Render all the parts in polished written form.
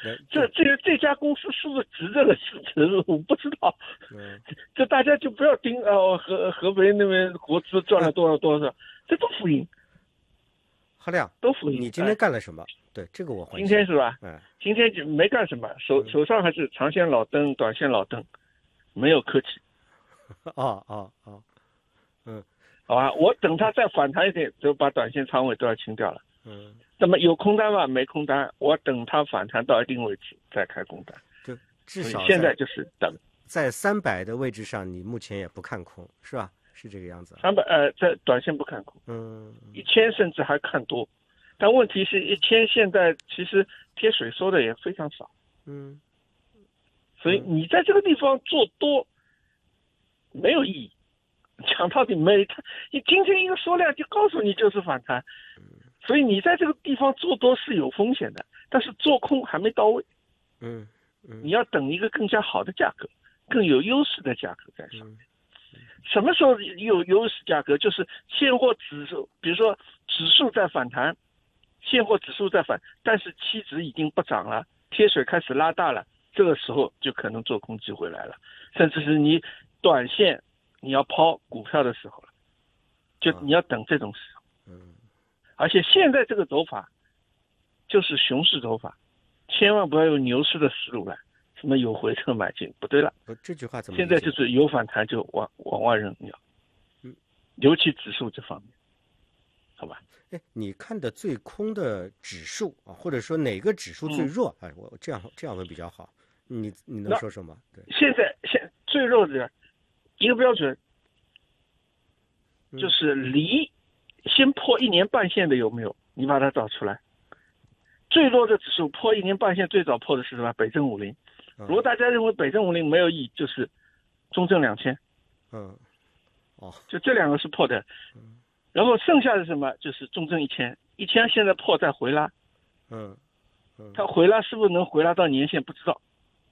这家公司是不是值这个市值，我不知道。这大家就不要盯合肥那边国资赚了多少，这都浮盈。 浩亮， 都浮盈。 你今天干了什么？对，这个我欢喜。 今天是吧？今天就没干什么，手上还是长线老登，短线老登，没有客气。好吧，我等它再反弹一点，就把短线仓位都要清掉了。那么有空单吗？没空单，我等它反弹到一定位置再开空单。 就至少现在就是等。 在300的位置上，你目前也不看空，是吧？是这个样子。 300在短线不看空，1000甚至还看多，但问题是1000现在其实贴水收的也非常少，所以你在这个地方做多没有意义，讲到底你今天一个缩量就告诉你就是反弹，所以你在这个地方做多是有风险的，但是做空还没到位，你要等一个更加好的价格，更有优势的价格在上面。什么时候有优势价格？就是现货指数，比如说指数在反弹，现货指数在反，但是期指已经不涨了，贴水开始拉大了，这个时候就可能做空机会来了，甚至是你短线你要抛股票的时候了，就你要等这种时候。而且现在这个走法就是熊市走法，千万不要用牛市的思路来。什么有回撤买进，不对了。 这句话怎么？ 现在就是有反弹就往外扔掉，尤其指数这方面，好吧？ 你看的最空的指数啊，或者说哪个指数最弱？我这样会比较好。你能说说吗？对， 现最弱的一个标准，就是离先破1年半线的有没有？你把它找出来。最弱的指数破1年半线，最早破的是什么？北证50。如果大家认为北证50没有意义，就是中证2000，就这两个是破的，然后剩下的什么就是中证1000现在破再回拉，它回拉是不是能回拉到年线不知道，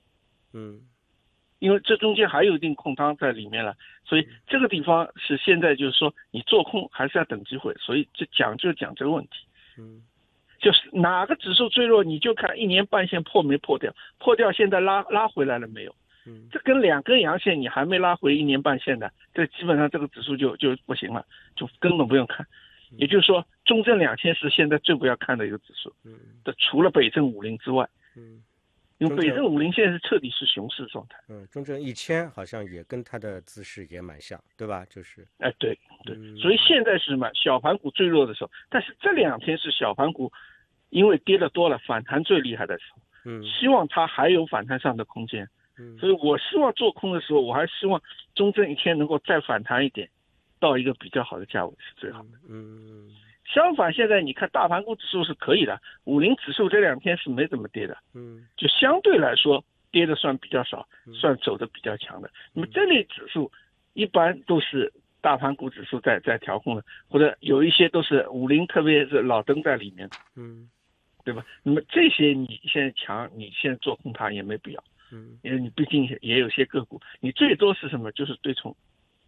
因为这中间还有一定空仓在里面了，所以这个地方是现在就是说你做空还是要等机会，所以就讲这个问题，就是哪个指数最弱，你就看1年半线破没破掉，破掉现在拉回来了没有？这跟2根阳线你还没拉回1年半线的，这基本上这个指数就不行了，就根本不用看。也就是说，中证2000是现在最不要看的一个指数，除了北证50之外，因为北证50现在是彻底是熊市状态。 中证1000好像也跟它的姿势也蛮像，对吧？就是， 对，所以现在是什么？小盘股最弱的时候，但是这2天是小盘股。因为跌得多了，反弹最厉害的时候，希望它还有反弹上的空间，所以我希望做空的时候，我还希望中证1000能够再反弹一点，到一个比较好的价位是最好的。相反，现在你看大盘股指数是可以的，50指数这2天是没怎么跌的，就相对来说跌的算比较少，算走的比较强的。那么这类指数一般都是大盘股指数在调控的，或者有一些都是50，特别是老登在里面的，对吧？那么这些你现在强，你现在做空它也没必要，因为你毕竟也有些个股，你最多是什么？就是对冲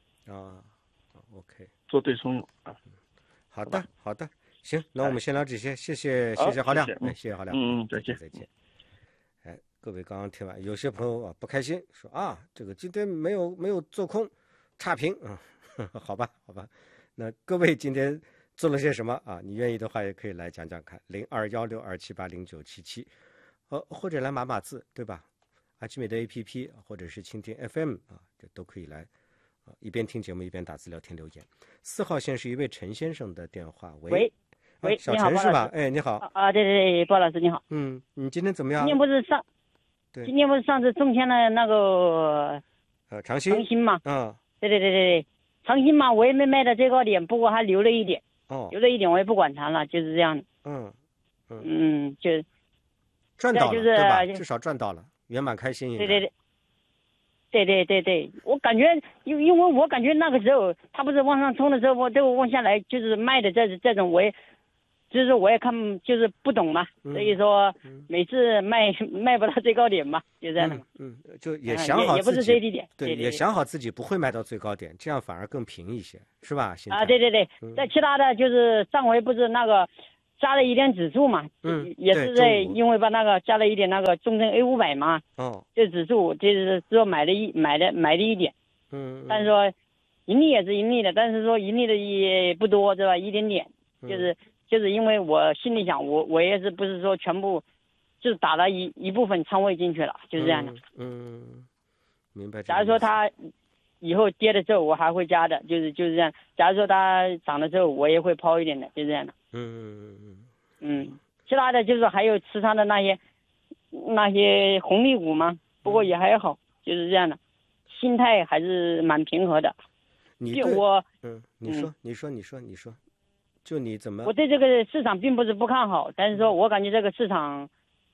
，OK， 做对冲用啊。 好的，行，那我们先聊这些，谢谢郝亮，谢谢郝亮， 再见。 各位刚刚听完，有些朋友不开心，说这个今天没有做空，差评好吧，那各位今天做了些什么你愿意的话也可以来讲讲看，021627809777，或者来码字，对吧？阿奇美的 APP 或者是蜻蜓 FM 这都可以来一边听节目一边打字聊天留言。4号线是一位陈先生的电话，喂，小陈是吧？你好对，包老师你好。 你今天怎么样？ 今天不是上次中签的那个长兴嘛？对，长兴嘛，我也没卖到最高点，不过还留了一点，我也不管它了，就是这样的。就赚到了，对吧？至少赚到了，圆满开心。 对，我感觉，因为我感觉那个时候它不是往上冲的时候，我都往下来，就是卖的这种，我也看就是不懂嘛，所以说每次卖不到最高点嘛，就这样的嘛。 就也想好也不是最低点， 对，也想好自己不会卖到最高点，这样反而更平一些，是吧？ 对，在其他的就是上回不是那个加了一点指数嘛，也是在因为把那个加了一点那个中证 A500嘛，这指数就是说买了一点，但是说盈利也是盈利的，但是说盈利的也不多，是吧？一点点，就是因为我心里想，我也是不是说全部，就是打了一部分仓位进去了，就是这样的。 明白。 假如说它以后跌的时候，我还会加的，就是这样。假如说它涨的时候，我也会抛一点的，就是这样的。其他的就是还有持仓的那些红利股嘛，不过也还好，就是这样的，心态还是蛮平和的。 你说，就你怎么？ 我对这个市场并不是不看好，但是说我感觉这个市场，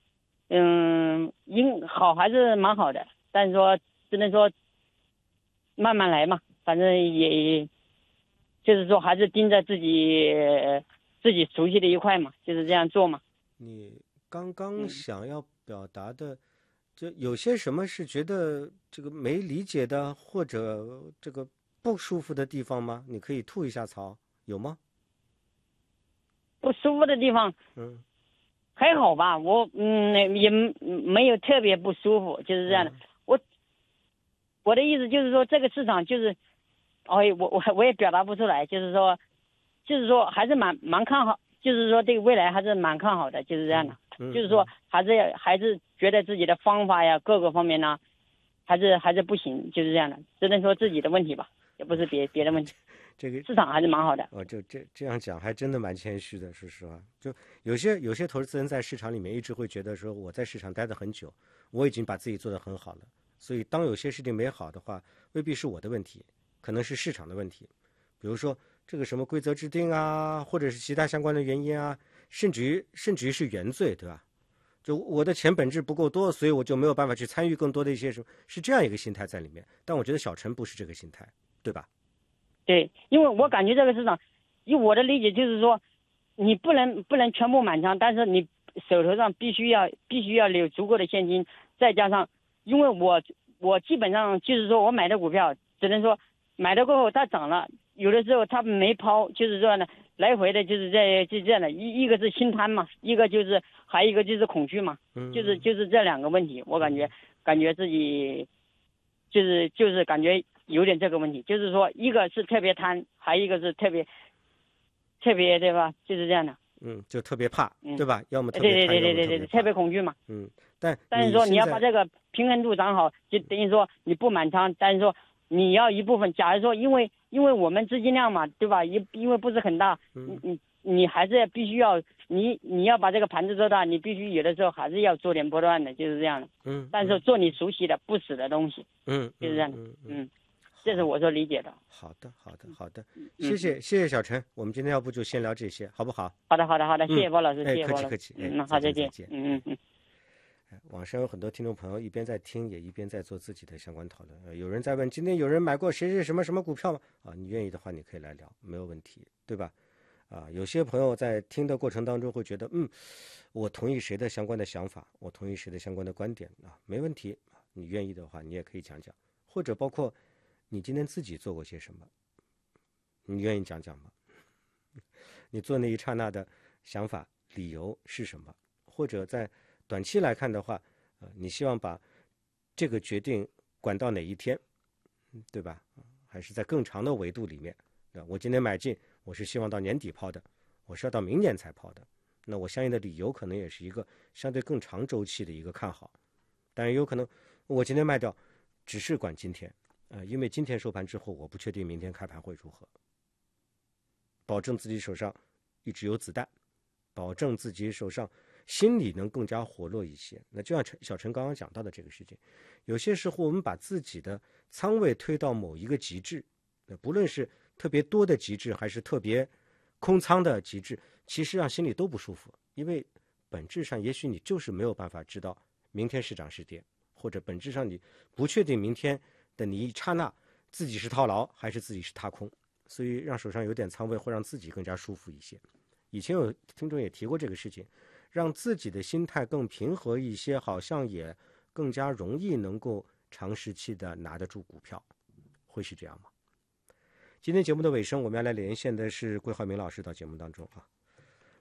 好还是蛮好的，但是说只能说慢慢来嘛，反正也就是说还是盯着自己熟悉的一块嘛，就是这样做嘛。 你刚刚想要表达的，就有些什么是觉得这个没理解的，或者这个不舒服的地方吗？你可以吐一下槽，有吗？ 不舒服的地方，还好吧，我也没有特别不舒服，就是这样的。我的意思就是说，这个市场就是，我也表达不出来，就是说还是蛮看好，就是说对未来还是蛮看好的，就是这样的。就是说还是觉得自己的方法呀，各个方面呢，还是不行，就是这样的，只能说自己的问题吧，也不是别的问题。 这个市场还是蛮好的。 就这样讲，还真的蛮谦虚的，说实话。就有些投资人在市场里面一直会觉得说，我在市场待得很久，我已经把自己做得很好了。所以当有些事情没好的话，未必是我的问题，可能是市场的问题。比如说这个什么规则制定啊，或者是其他相关的原因啊，甚至于是原罪，对吧？就我的钱本质不够多，所以我就没有办法去参与更多的一些什么，是这样一个心态在里面。但我觉得小陈不是这个心态，对吧？ 对，因为我感觉这个市场，以我的理解就是说，你不能全部满仓，但是你手头上必须要有足够的现金，再加上，因为我基本上就是说我买的股票，只能说买了过后它涨了，有的时候它没抛，就是这样的来回的，就是这样的，一个是心贪嘛，还有一个就是恐惧嘛，就是这两个问题，我感觉自己就是感觉有点这个问题，就是说一个是特别贪，还有一个是特别对吧？就是这样的。 就特别怕，对吧？要么特别贪， 对，特别恐惧嘛。但是说你要把这个平衡度掌好，就等于说你不满仓，但是说你要一部分。假如说因为我们资金量嘛，对吧？因为不是很大，你还是必须要你要把这个盘子做大，你必须有的时候还是要做点波段的，就是这样的。但是做你熟悉的不死的东西，就是这样的。这是我所理解的。 好的，谢谢小陈，我们今天要不就先聊这些，好不好？ 好的，谢谢包老师，谢谢包老师。 客气。 好，再见。 网上有很多听众朋友一边在听，也一边在做自己的相关讨论。有人在问，今天有人买过谁什么股票吗？你愿意的话，你可以来聊，没有问题，对吧？有些朋友在听的过程当中会觉得，我同意谁的相关的想法，我同意谁的相关的观点没问题。你愿意的话，你也可以讲讲，或者包括你今天自己做过些什么，你愿意讲讲吗？你做那一刹那的想法、理由是什么？或者在短期来看的话，你希望把这个决定管到哪一天，对吧？还是在更长的维度里面？我今天买进，我是希望到年底抛的，我是要到明年才抛的。那我相应的理由可能也是一个相对更长周期的一个看好，但也有可能我今天卖掉，只是管今天，因为今天收盘之后，我不确定明天开盘会如何，保证自己手上一直有子弹，保证自己手上心里能更加活络一些。那就像小陈刚刚讲到的这个事情，有些时候我们把自己的仓位推到某一个极致，不论是特别多的极致还是特别空仓的极致，其实让心里都不舒服。因为本质上也许你就是没有办法知道明天是涨是跌，或者本质上你不确定明天的你一刹那自己是套牢还是自己是踏空，所以让手上有点仓位会让自己更加舒服一些。以前有听众也提过这个事情，让自己的心态更平和一些，好像也更加容易能够长时期的拿得住股票，会是这样吗？今天节目的尾声，我们要来连线的是桂浩明老师到节目当中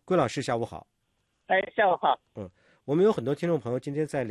桂老师下午好。 哎，下午好。 我们有很多听众朋友今天在